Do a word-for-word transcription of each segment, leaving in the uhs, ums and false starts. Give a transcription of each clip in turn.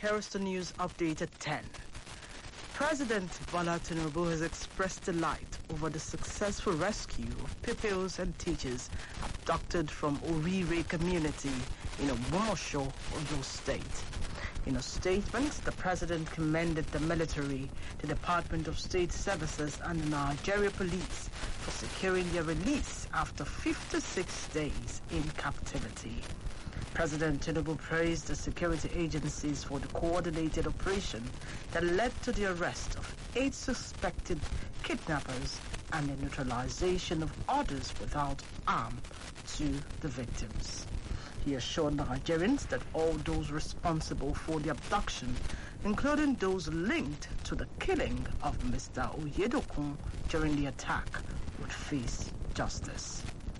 Here is the news update at ten. President Bola Tinubu has expressed delight over the successful rescue of pupils and teachers abducted from Orire community in Omomosho, Oyo State. In a statement, the president commended the military, the Department of State Services, and the Nigeria Police for securing their release after fifty-six days in captivity. President Tinubu praised the security agencies for the coordinated operation that led to the arrest of eight suspected kidnappers and the neutralization of others without harm to the victims. He assured Nigerians that all those responsible for the abduction, including those linked to the killing of Mister Oyedokun during the attack, would face justice.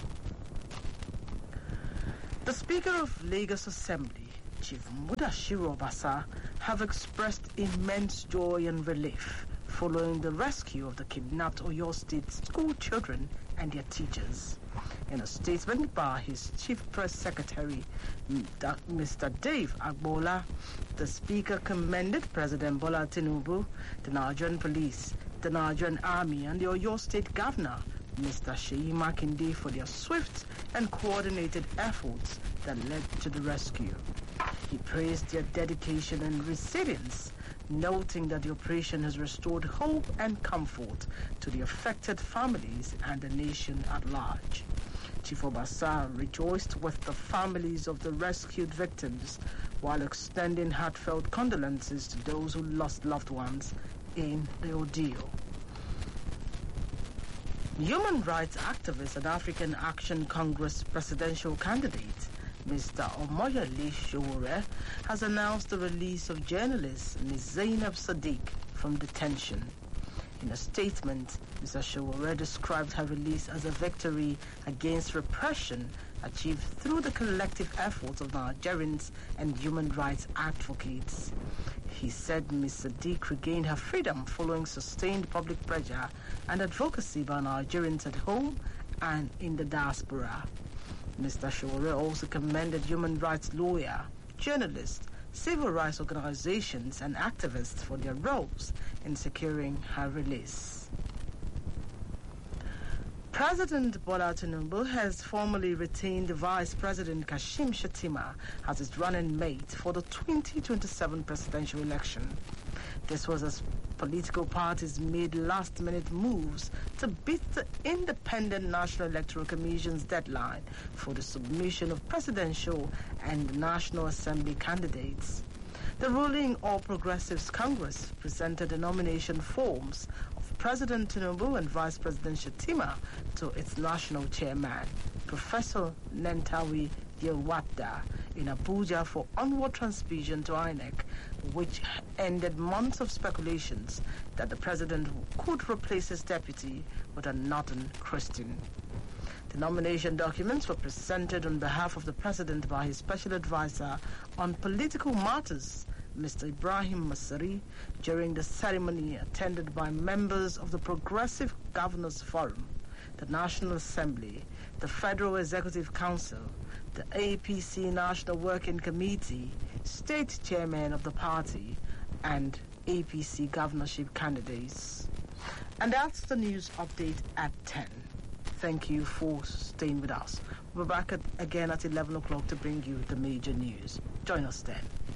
The Speaker of Lagos Assembly, Chief Mudashiru Obasa, have expressed immense joy and relief following the rescue of the kidnapped Oyo State school children and their teachers. In a statement by his Chief Press Secretary, Mister Dave Agbola, the Speaker commended President Bola Tinubu, the Nigerian Police, the Nigerian Army, and the Oyo State Governor, Mister Seyi Makinde, for their swift and coordinated efforts that led to the rescue. He praised their dedication and resilience, noting that the operation has restored hope and comfort to the affected families and the nation at large. Chief Obasa rejoiced with the families of the rescued victims while extending heartfelt condolences to those who lost loved ones in the ordeal. Human rights activist and African Action Congress presidential candidate Mister Omoyele Sowore has announced the release of journalist Miz Zainab Sadiq from detention. In a statement, Mister Sowore described her release as a victory against repression achieved through the collective efforts of Nigerians and human rights advocates. He said Miz Sadiq regained her freedom following sustained public pressure and advocacy by Nigerians at home and in the diaspora. Mister Sowore also commended human rights lawyer, journalists, civil rights organizations, and activists for their roles in securing her release. President Bola Tinubu has formally retained Vice President Kashim Shettima as his running mate for the twenty twenty-seven presidential election. This was as political parties made last-minute moves to beat the Independent National Electoral Commission's deadline for the submission of presidential and National Assembly candidates. The ruling All Progressives Congress presented the nomination forms of President Tinubu and Vice President Shettima to its national chairman, Professor Nentawi Yewata, in Abuja for onward transmission to I N E C, which ended months of speculations that the president could replace his deputy with a northern Christian. The nomination documents were presented on behalf of the president by his special advisor on political matters, Mister Ibrahim Masari, during the ceremony attended by members of the Progressive Governors Forum, the National Assembly, the Federal Executive Council, the A P C National Working Committee, state chairman of the party, and A P C governorship candidates. And that's the news update at ten. Thank you for staying with us. We're back at, again at eleven o'clock to bring you the major news. Join us then.